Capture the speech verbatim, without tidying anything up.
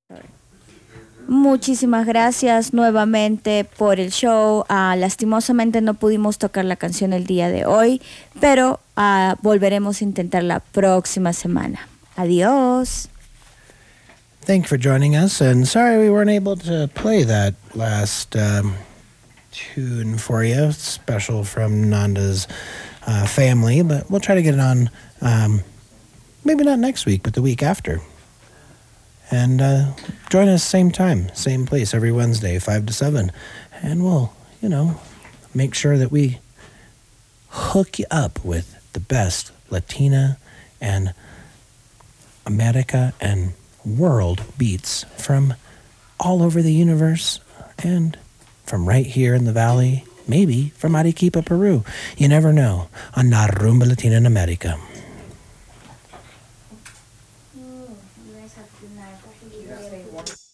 Muchísimas gracias nuevamente por el show. Uh, lastimosamente no pudimos tocar la canción el día de hoy, pero uh, volveremos a intentar la próxima semana. Adiós. Thank you for joining us, and sorry we weren't able to play that last um, tune for you, special from Nanda's uh, family, but we'll try to get it on um, maybe not next week, but the week after. And uh, join us same time, same place, every Wednesday, five to seven. And we'll, you know, make sure that we hook you up with the best Latina and America and world beats from all over the universe and from right here in the valley, maybe from Arequipa, Peru. You never know, on La Rumba Latina in America. Mm, you guys have to do that.